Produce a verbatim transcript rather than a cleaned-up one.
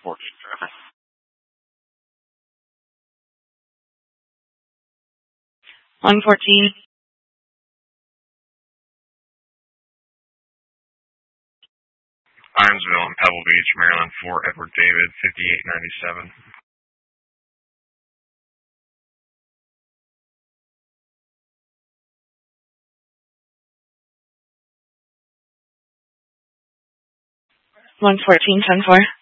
fourteen traffic. one fourteen. Ironsville and Pebble Beach, Maryland, for Edward David, fifty-eight ninety-seven. one fourteen, ten four.